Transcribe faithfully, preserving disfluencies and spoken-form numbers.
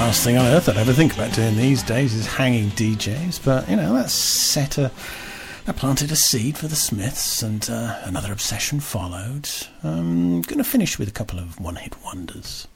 last thing on earth I'd ever think about doing these days is hanging D Js, but you know, that's set a that planted a seed for the Smiths, and uh, another obsession followed. I'm going to finish with a couple of one-hit wonders.